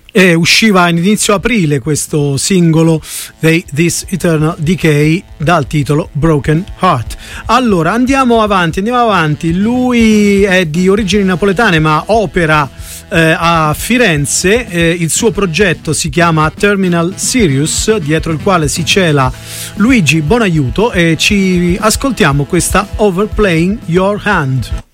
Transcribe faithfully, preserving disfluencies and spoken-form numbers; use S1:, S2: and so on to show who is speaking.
S1: E usciva in inizio aprile questo singolo dei This Eternal Decay dal titolo Broken Heart. Allora andiamo avanti, andiamo avanti. Lui è di origini napoletane ma opera eh, a Firenze. Eh, il suo progetto si chiama Terminal Sirius, dietro il quale si cela Luigi Bonaiuto, e ci ascoltiamo questa Overplaying Your Hand.